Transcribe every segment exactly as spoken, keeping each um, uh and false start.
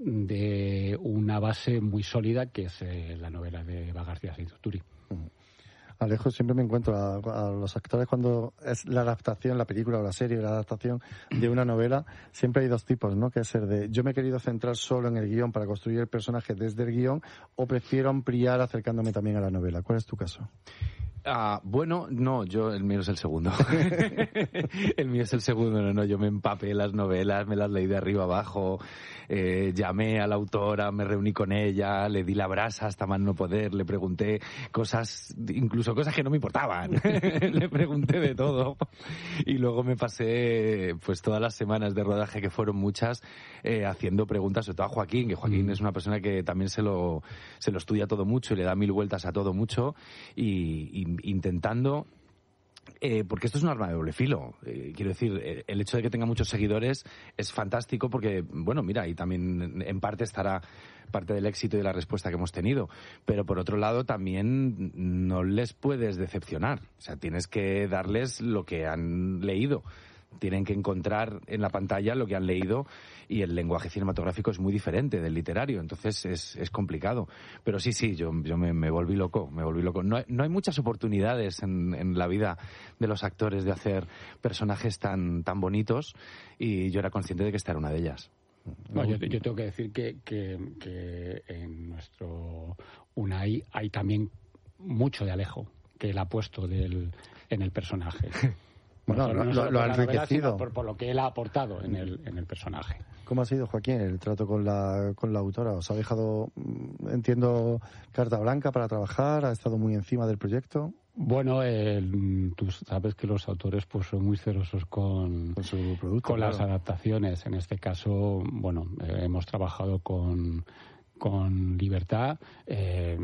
de una base muy sólida que es eh, la novela de Eva García Turi. Alejo, siempre me encuentro a, a los actores cuando es la adaptación, la película o la serie, la adaptación de una novela, siempre hay dos tipos, ¿no? Que es el de yo me he querido centrar solo en el guión para construir el personaje desde el guión, o prefiero ampliar acercándome también a la novela. ¿Cuál es tu caso? Ah, bueno, no, yo, el mío es el segundo. El mío es el segundo, no, no, yo me empapé las novelas, me las leí de arriba abajo, eh, llamé a la autora, me reuní con ella, le di la brasa hasta más no poder, le pregunté cosas, incluso cosas que no me importaban, le pregunté de todo. Y luego me pasé, pues, todas las semanas de rodaje, que fueron muchas, eh, haciendo preguntas, sobre todo a Joaquín, que Joaquín mm. es una persona que también se lo, se lo estudia todo mucho y le da mil vueltas a todo mucho, y, y intentando, eh, porque esto es un arma de doble filo. Eh, quiero decir, eh, el hecho de que tenga muchos seguidores es fantástico porque, bueno, mira, y también en parte estará parte del éxito y de la respuesta que hemos tenido. Pero por otro lado, también no les puedes decepcionar. O sea, tienes que darles lo que han leído. Tienen que encontrar en la pantalla lo que han leído, y el lenguaje cinematográfico es muy diferente del literario, entonces es, es complicado. Pero sí, sí, yo, yo me, me volví loco, me volví loco. No hay, no hay muchas oportunidades en, en la vida de los actores de hacer personajes tan, tan bonitos, y yo era consciente de que esta era una de ellas. No, yo, yo tengo que decir que, que, que en nuestro Unai hay también mucho de Alejo, que él ha puesto del, en el personaje. Bueno, no, no lo, lo ha enriquecido. Novela, por, por lo que él ha aportado en el, en el personaje. ¿Cómo ha sido, Joaquín, el trato con la, con la autora? ¿Os ha dejado, entiendo, carta blanca para trabajar? ¿Ha estado muy encima del proyecto? Bueno, eh, tú sabes que los autores pues son muy celosos con, con, su producto, con claro. las adaptaciones. En este caso, bueno, eh, hemos trabajado con... con libertad. Eh,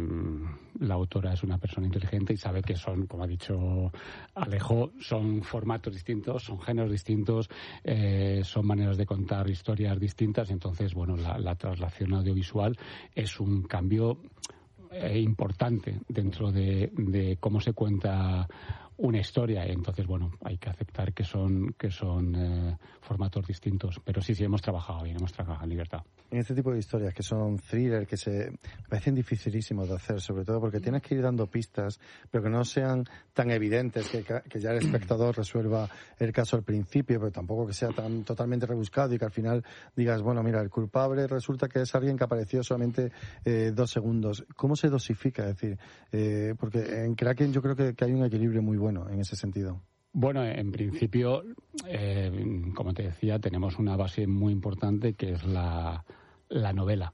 la autora es una persona inteligente y sabe que son, como ha dicho Alejo, son formatos distintos, son géneros distintos, eh, son maneras de contar historias distintas. Entonces, bueno, la, la traslación audiovisual es un cambio eh, importante dentro de, de cómo se cuenta una historia. Entonces, bueno, hay que aceptar que son que son eh, formatos distintos. Pero sí, sí, hemos trabajado bien, hemos trabajado en libertad. En este tipo de historias que son thriller, que se parecen dificilísimos de hacer, sobre todo porque tienes que ir dando pistas, pero que no sean tan evidentes, que, que ya el espectador resuelva el caso al principio, pero tampoco que sea tan totalmente rebuscado y que al final digas, bueno, mira, el culpable resulta que es alguien que apareció solamente eh, dos segundos. ¿Cómo se dosifica? Es decir, eh, porque en Kraken yo creo que, que hay un equilibrio muy bueno en ese sentido. Bueno, en principio, eh, como te decía, tenemos una base muy importante que es la, la novela.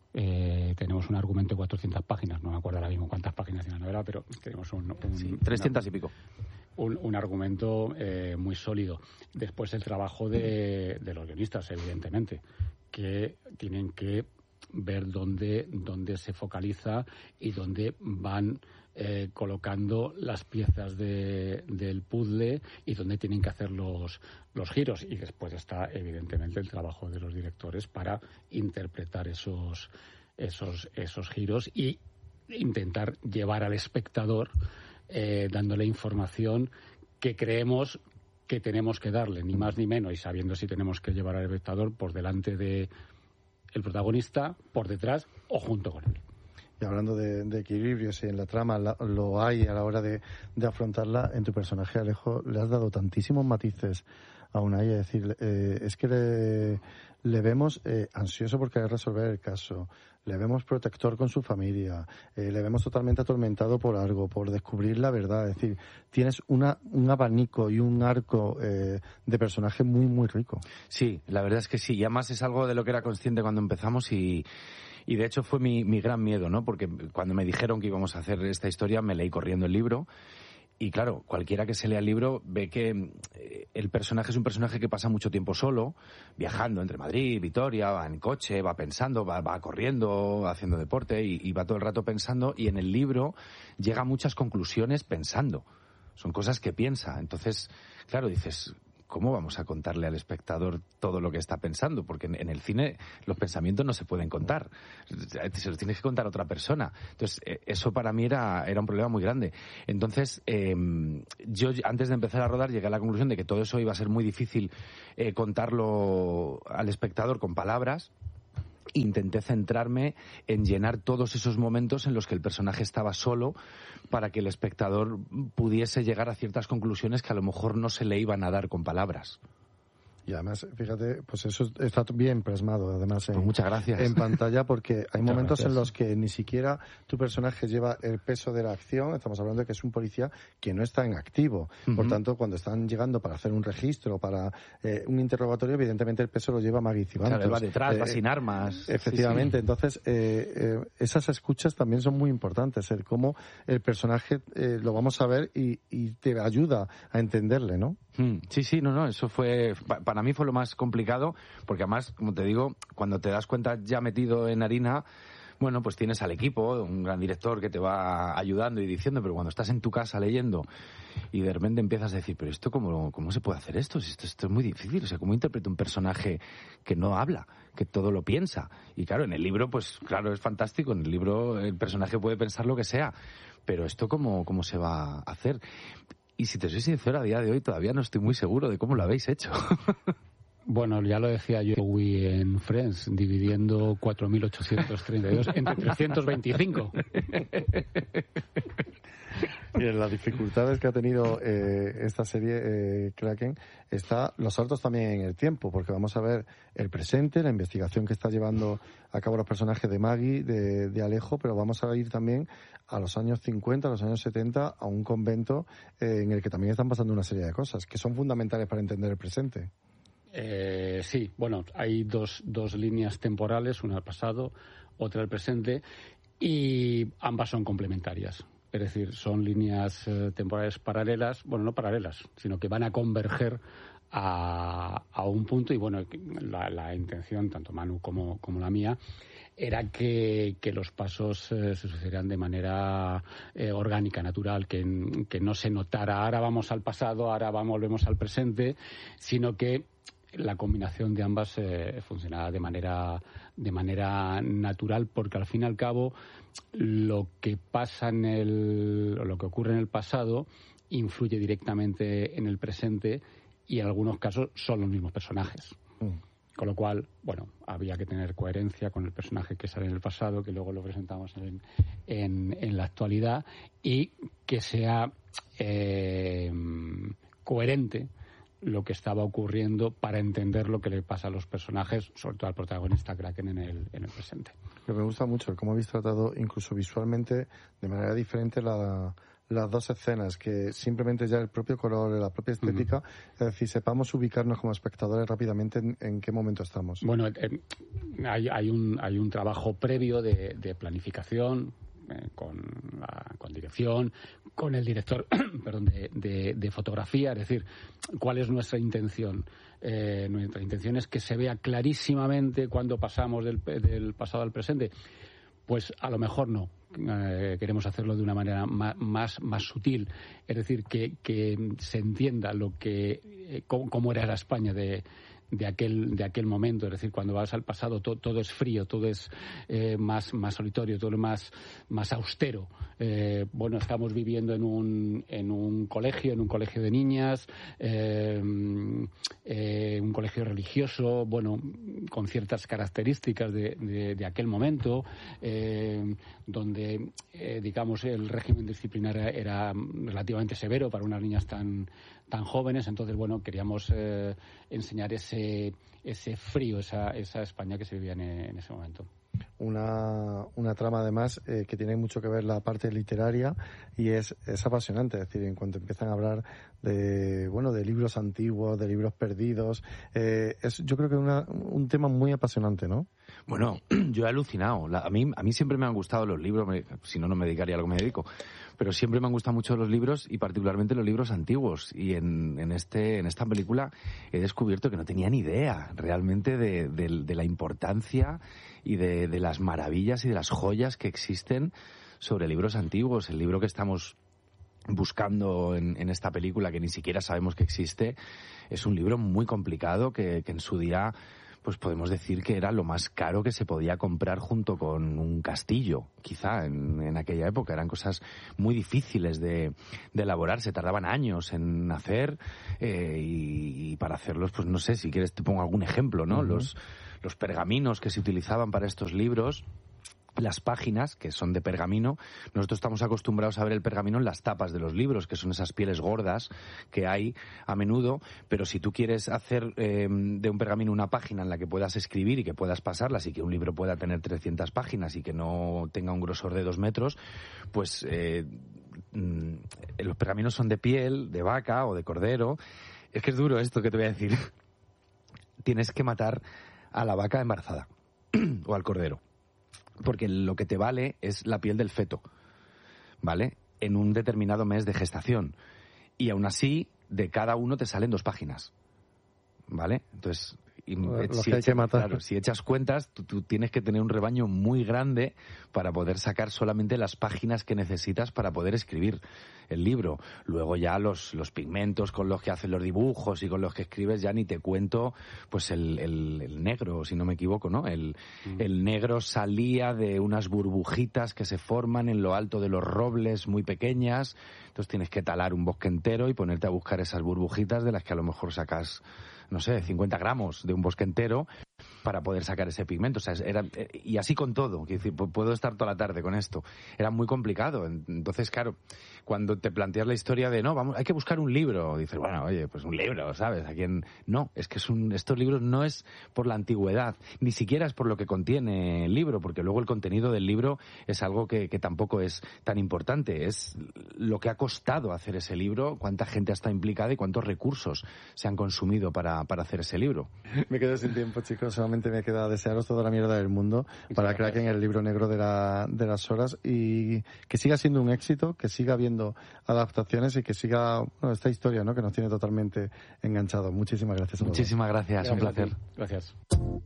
Eh, tenemos un argumento de cuatrocientas páginas, no me acuerdo ahora mismo cuántas páginas tiene la novela, pero tenemos un... un sí, trescientas una, y pico. Un, un argumento eh, muy sólido. Después el trabajo de, de los guionistas, evidentemente, que tienen que ver dónde, dónde se focaliza y dónde van eh, colocando las piezas de, del puzzle y dónde tienen que hacer los, los giros. Y después está, evidentemente, el trabajo de los directores para interpretar esos, esos, esos giros y intentar llevar al espectador eh, dándole información que creemos que tenemos que darle, ni más ni menos, y sabiendo si tenemos que llevar al espectador por delante de el protagonista, por detrás o junto con él. Y hablando de, de equilibrios y en la trama la, lo hay a la hora de, de afrontarla, en tu personaje, Alejo, le has dado tantísimos matices a Unai, es decir, eh, es que le, le vemos eh, ansioso por querer resolver el caso, le vemos protector con su familia, eh, le vemos totalmente atormentado por algo, por descubrir la verdad, es decir, tienes una, un abanico y un arco eh, de personaje muy, muy rico. Sí, la verdad es que sí, y además es algo de lo que era consciente cuando empezamos y... Y de hecho fue mi, mi gran miedo, ¿no? Porque cuando me dijeron que íbamos a hacer esta historia, me leí corriendo el libro. Y claro, cualquiera que se lea el libro ve que el personaje es un personaje que pasa mucho tiempo solo, viajando entre Madrid, Vitoria, va en coche, va pensando, va, va corriendo, haciendo deporte y, y va todo el rato pensando. Y en el libro llega a muchas conclusiones pensando. Son cosas que piensa. Entonces, claro, dices... ¿Cómo vamos a contarle al espectador todo lo que está pensando? Porque en, en el cine los pensamientos no se pueden contar. Se los tienes que contar a otra persona. Entonces, eso para mí era, era un problema muy grande. Entonces, eh, yo antes de empezar a rodar llegué a la conclusión de que todo eso iba a ser muy difícil eh, contarlo al espectador con palabras. intenté centrarme en llenar todos esos momentos en los que el personaje estaba solo para que el espectador pudiese llegar a ciertas conclusiones que a lo mejor no se le iban a dar con palabras. Y además, fíjate, pues eso está bien plasmado, además, en, pues muchas gracias. en pantalla, porque hay muchas momentos gracias. en los que ni siquiera tu personaje lleva el peso de la acción. Estamos hablando de que es un policía que no está en activo. Uh-huh. Por tanto, cuando están llegando para hacer un registro, para eh, un interrogatorio, evidentemente el peso lo lleva Maggie Cibantos. Claro, va detrás, eh, va sin armas. Efectivamente. Sí, sí. Entonces, eh, eh, esas escuchas también son muy importantes. El cómo el personaje eh, lo vamos a ver y, y te ayuda a entenderle, ¿no? Sí, sí, no, no, eso fue, para mí fue lo más complicado, porque además, como te digo, cuando te das cuenta ya metido en harina, bueno, pues tienes al equipo, un gran director que te va ayudando y diciendo, pero cuando estás en tu casa leyendo y de repente empiezas a decir, pero esto, ¿cómo, cómo se puede hacer esto? Esto, esto es muy difícil, o sea, ¿cómo interpreto un personaje que no habla, que todo lo piensa? Y claro, en el libro, pues claro, es fantástico, en el libro el personaje puede pensar lo que sea, pero esto, ¿cómo, cómo se va a hacer? Y si te soy sincero, a día de hoy todavía no estoy muy seguro de cómo lo habéis hecho. Bueno, ya lo decía yo en Friends, dividiendo cuatro mil ochocientos treinta y dos entre trescientos veinticinco. Y en las dificultades que ha tenido eh, esta serie, eh, Kraken, está los saltos también en el tiempo, porque vamos a ver el presente, la investigación que está llevando a cabo los personajes de Maggie, de, de Alejo, pero vamos a ir también a los años cincuenta, a los años setenta, a un convento eh, en el que también están pasando una serie de cosas que son fundamentales para entender el presente. Eh, sí, bueno, hay dos, dos líneas temporales, una al pasado, otra al presente, y ambas son complementarias. Es decir, son líneas eh, temporales paralelas, bueno, no paralelas, sino que van a converger a, a un punto. Y bueno, la, la intención, tanto Manu como, como la mía, era que, que los pasos eh, se sucedieran de manera eh, orgánica, natural, que, que no se notara, ahora vamos al pasado, ahora vamos, volvemos al presente, sino que la combinación de ambas eh, funcionaba de manera de manera natural, porque al fin y al cabo lo que pasa en el lo que ocurre en el pasado influye directamente en el presente y en algunos casos son los mismos personajes. Mm. Con lo cual, bueno, había que tener coherencia con el personaje que sale en el pasado, que luego lo presentamos en, en, en la actualidad, y que sea eh, coherente lo que estaba ocurriendo para entender lo que le pasa a los personajes, sobre todo al protagonista Kraken en el, en el presente. Pero me gusta mucho cómo habéis tratado incluso visualmente de manera diferente la, las dos escenas, que simplemente ya el propio color, la propia estética, uh-huh. Es decir, sepamos ubicarnos como espectadores rápidamente en, en qué momento estamos. Bueno, eh, hay, hay, un, hay un trabajo previo de, de planificación, Eh, con, la, con dirección, con el director perdón, de, de, de fotografía, es decir, cuál es nuestra intención. Eh, nuestra intención es que se vea clarísimamente cuando pasamos del, del pasado al presente. Pues a lo mejor no. Eh, queremos hacerlo de una manera más, más, más sutil, es decir, que, que se entienda lo que eh, cómo, cómo era la España de de aquel de aquel momento, es decir, cuando vas al pasado to, todo es frío, todo es eh, más más solitario, todo es más más austero. Eh, bueno, estamos viviendo en un en un colegio, en un colegio de niñas, eh, eh, un colegio religioso, bueno, con ciertas características de, de, de aquel momento, eh, donde eh, digamos el régimen disciplinar era, era relativamente severo para unas niñas tan tan jóvenes. Entonces, bueno, queríamos eh, enseñar ese ese frío, esa esa España que se vivía en, en ese momento. Una, una trama además eh, que tiene mucho que ver la parte literaria y es, es apasionante, es decir, en cuanto empiezan a hablar de bueno de libros antiguos, de libros perdidos, eh, es yo creo que una, un tema muy apasionante, ¿no? Bueno, yo he alucinado. La, a mí a mí siempre me han gustado los libros, me, si no no me dedicaría a lo que me dedico, pero siempre me han gustado mucho los libros y particularmente los libros antiguos, y en, en este en esta película he descubierto que no tenía ni idea realmente de, de, de la importancia y de, de las maravillas y de las joyas que existen sobre libros antiguos. El libro que estamos buscando en, en esta película, que ni siquiera sabemos que existe, es un libro muy complicado que, que en su día pues podemos decir que era lo más caro que se podía comprar junto con un castillo, quizá en, en aquella época. Eran cosas muy difíciles de, de elaborar, se tardaban años en hacer eh, y, y para hacerlos, pues no sé, si quieres te pongo algún ejemplo, ¿no? Uh-huh. Los, los pergaminos que se utilizaban para estos libros, las páginas, que son de pergamino, nosotros estamos acostumbrados a ver el pergamino en las tapas de los libros, que son esas pieles gordas que hay a menudo, pero si tú quieres hacer eh, de un pergamino una página en la que puedas escribir y que puedas pasarlas y que un libro pueda tener trescientas páginas y que no tenga un grosor de dos metros, pues eh, los pergaminos son de piel, de vaca o de cordero. Es que es duro esto que te voy a decir. Tienes que matar a la vaca embarazada o al cordero, porque lo que te vale es la piel del feto, ¿vale? En un determinado mes de gestación. Y aún así, de cada uno te salen dos páginas, ¿vale? Entonces, y, lo si, que hay echas, que matar. Claro, si echas cuentas, tú, tú tienes que tener un rebaño muy grande para poder sacar solamente las páginas que necesitas para poder escribir el libro. Luego ya los, los pigmentos con los que hacen los dibujos y con los que escribes, ya ni te cuento, pues el, el, el negro, si no me equivoco, ¿no? El, mm. el negro salía de unas burbujitas que se forman en lo alto de los robles muy pequeñas, entonces tienes que talar un bosque entero y ponerte a buscar esas burbujitas de las que a lo mejor sacas, no sé, cincuenta gramos de un bosque entero para poder sacar ese pigmento. O sea, era, y así con todo. Quiero decir, puedo estar toda la tarde con esto. Era muy complicado. Entonces, claro, cuando te planteas la historia de, no, vamos, hay que buscar un libro, dices, bueno, oye, pues un libro, ¿sabes? ¿A quién? No, es que es un, estos libros no es por la antigüedad, ni siquiera es por lo que contiene el libro, porque luego el contenido del libro es algo que, que tampoco es tan importante. Es lo que ha costado hacer ese libro, cuánta gente está implicada y cuántos recursos se han consumido para, para hacer ese libro. Me quedo sin tiempo, chicos. Solamente me queda desearos toda la mierda del mundo para que Kraken, el libro negro de, la, de las horas, y que siga siendo un éxito, que siga habiendo adaptaciones y que siga, bueno, esta historia, ¿no?, que nos tiene totalmente enganchados. Muchísimas gracias a todos. Muchísimas gracias, gracias, un placer. Gracias.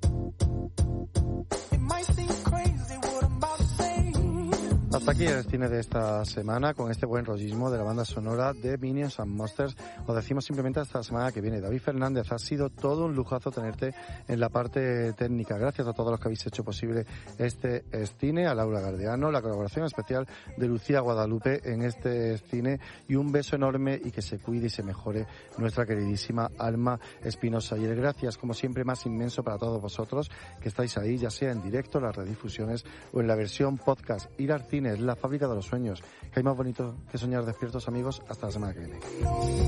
Hasta aquí el cine de esta semana, con este buen rollismo de la banda sonora de Minions and Monsters. Os decimos simplemente hasta la semana que viene. David Fernández, ha sido todo un lujazo tenerte en la parte técnica. Gracias a todos los que habéis hecho posible este cine, a Laura Gardiano, la colaboración especial de Lucía Guadalupe en este cine, y un beso enorme, y que se cuide y se mejore nuestra queridísima Alma Espinosa. Y el gracias, como siempre, más inmenso para todos vosotros que estáis ahí, ya sea en directo, las redifusiones o en la versión podcast. Ir al cine es la fábrica de los sueños. Que hay más bonito que soñar despiertos, amigos. Hasta la semana que viene.